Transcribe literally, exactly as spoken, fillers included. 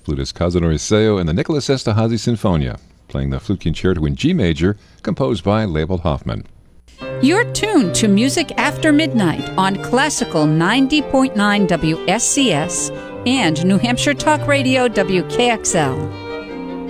Flutist Kazunori Seo and the Nicholas Esterhazy Sinfonia, playing the Flute Concerto in G major, composed by Leopold Hoffman. You're tuned to Music After Midnight on Classical ninety point nine W S C S and New Hampshire Talk Radio W K X L.